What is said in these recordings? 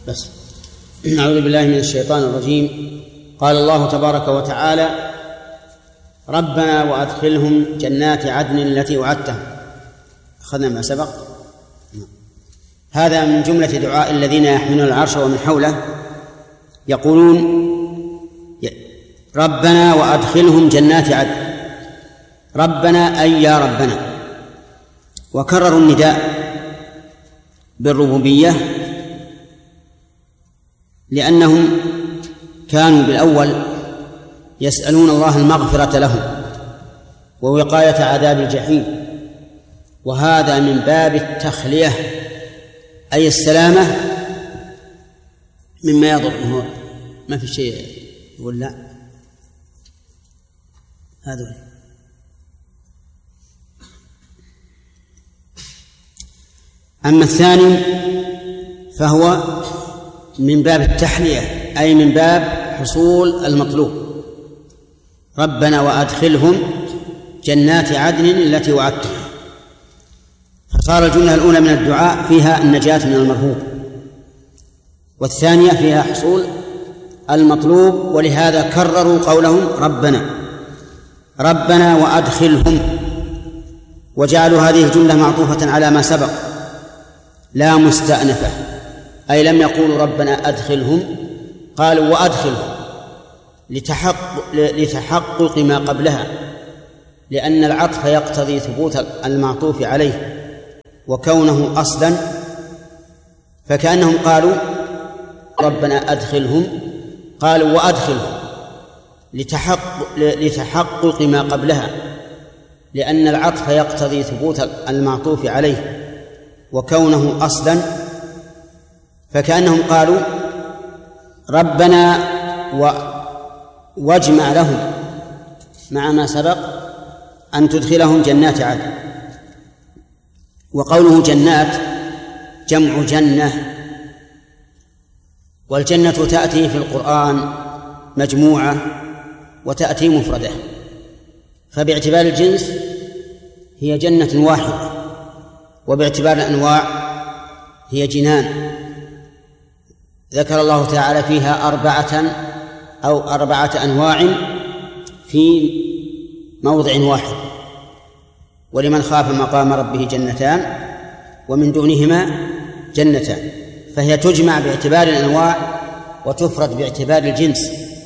بس. أعوذ بالله من الشيطان الرجيم. قال الله تبارك وتعالى: ربنا وأدخلهم جنات عدن التي وعدتهم. أخذنا ما سبق. هذا من جملة دعاء الذين يحملون العرش ومن حوله، يقولون: ربنا وأدخلهم جنات عدن. ربنا أي يا ربنا. وكرروا النداء بالربوبية لأنهم كانوا بالأول يسألون الله المغفرة لهم ووقاية عذاب الجحيم، وهذا من باب التخلية أي السلامة مما يضر. ما في شيء يقول لا هذا. أما الثاني فهو من باب التحلية أي من باب حصول المطلوب. ربنا وأدخلهم جنات عدن التي وعدتهم، فصار الجملة الأولى من الدعاء فيها النجاة من المرهوب، والثانية فيها حصول المطلوب، ولهذا كرروا قولهم ربنا وأدخلهم، وجعلوا هذه الجملة معطوفة على ما سبق لا مستأنفة، أي لم يقولوا ربنا أدخلهم، قالوا وأدخلهم لتحقق ما قبلها، لأن العطف يقتضي ثبوت المعطوف عليه وكونه أصلا، فكأنهم قالوا ربنا أدخلهم، قالوا وأدخلهم لتحقق ما قبلها، لأن العطف يقتضي ثبوت المعطوف عليه وكونه أصلا، فكأنهم قالوا ربنا واجمع لهم مع ما سبق أن تدخلهم جنات عدن. وقوله جنات جمع جنة، والجنة تأتي في القرآن مجموعة وتأتي مفردة، فباعتبار الجنس هي جنة واحدة، وباعتبار الأنواع هي جنان. ذكر الله تعالى فيها أربعة أنواع في موضع واحد: ولمن خاف مقام ربه جنتان ومن دونهما جنتان، فهي تجمع باعتبار الأنواع وتفرد باعتبار الجنس.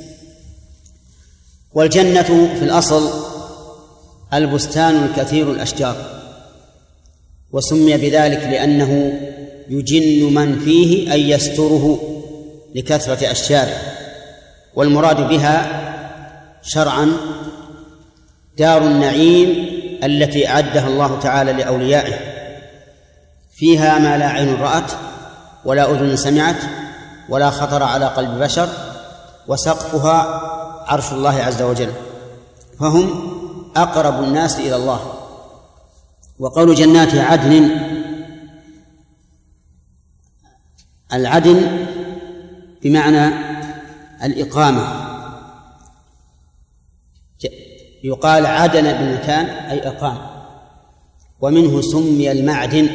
والجنة في الأصل البستان الكثير الأشجار، وسمي بذلك لأنه يجن من فيه أي يستره لكثرة أشجاره، والمراد بها شرعا دار النعيم التي أعدها الله تعالى لأوليائه، فيها ما لا عين رأت ولا أذن سمعت ولا خطر على قلب بشر، وسقفها عرش الله عز وجل، فهم أقرب الناس إلى الله. وقول جنات عدن، العدن بمعنى الإقامة، يقال عدن بمكان أي أقام، ومنه سمي المعدن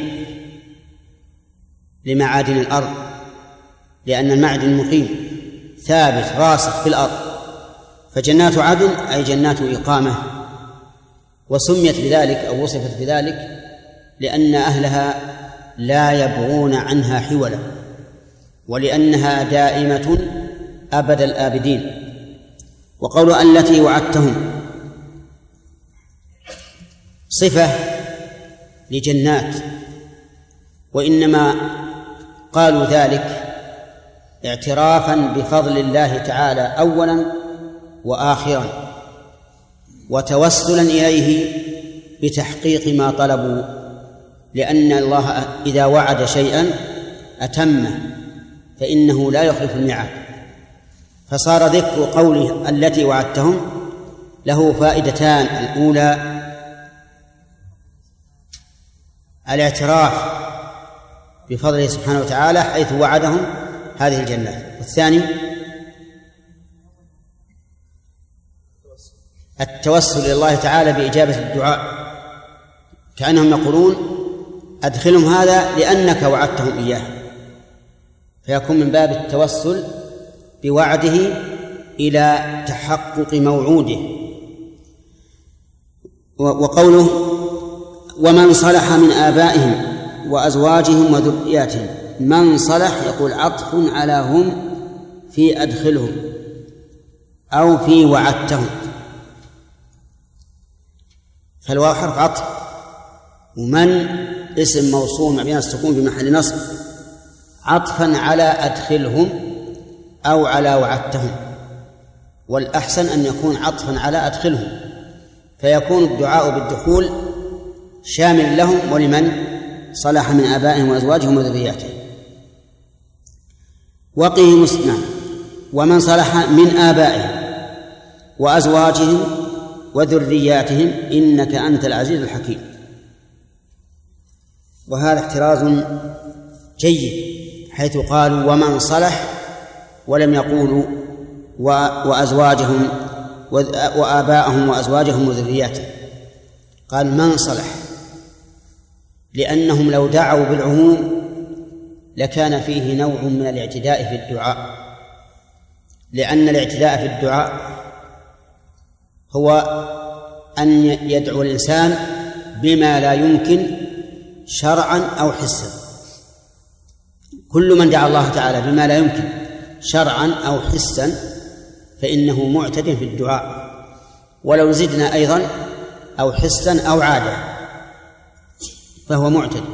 لمعادن الأرض، لأن المعدن مقيم ثابت راسخ في الأرض، فجنات عدن أي جنات إقامة. وسميت بذلك أو وصفت بذلك لأن أهلها لا يبغون عنها حولا، ولأنها دائمة أبد الآبدين. وقول التي وعدتهم صفة لجنات، وإنما قالوا ذلك اعترافا بفضل الله تعالى أولا وآخرا، وتوسلا إليه بتحقيق ما طلبوا، لأن الله إذا وعد شيئا أتمه، فإنه لا يخلف الميعاد. فصار ذكر قوله التي وعدتهم له فائدتان: الأولى الاعتراف بفضله سبحانه وتعالى حيث وعدهم هذه الجنات، والثاني التوسل إلى الله تعالى بإجابة الدعاء، كأنهم يقولون أدخلهم هذا لأنك وعدتهم إياه. فيكون من باب التوسل بوعده إلى تحقق موعوده. وقوله ومن صلح من آبائهم وأزواجهم وذرياتهم، من صلح يقول عطف على هم في أدخلهم أو في وعدتهم، فالواو حرف عطف، ومن اسم موصول مبني على السكون في محل نصب عطفا على أدخلهم أو على وعدتهم، والأحسن أن يكون عطفا على أدخلهم، فيكون الدعاء بالدخول شامل لهم ولمن صلح من آبائهم وأزواجهم وذرياتهم. وقهم ومن صلح من آبائهم وأزواجهم وذرياتهم إنك أنت العزيز الحكيم. وهذا احتراز جيد، حيث قالوا ومن صلح ولم يقولوا وأزواجهم وآبائهم وأزواجهم وذرياتهم، قال من صلح، لأنهم لو دعوا بالعموم لكان فيه نوع من الاعتداء في الدعاء، لأن الاعتداء في الدعاء هو أن يدعو الإنسان بما لا يمكن شرعا أو حسا. كل من دعا الله تعالى بما لا يمكن شرعا أو حسا فإنه معتد في الدعاء، ولو زدنا أيضا أو حسا أو عادة فهو معتد.